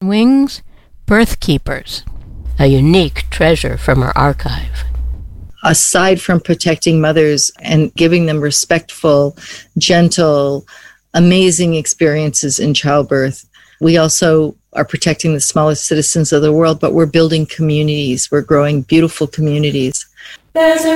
Wings, Birth Keepers, a unique treasure from our archive. Aside from protecting mothers and giving them respectful, gentle, amazing experiences in childbirth, we also are protecting the smallest citizens of the world, but we're building communities. We're growing beautiful communities. There's a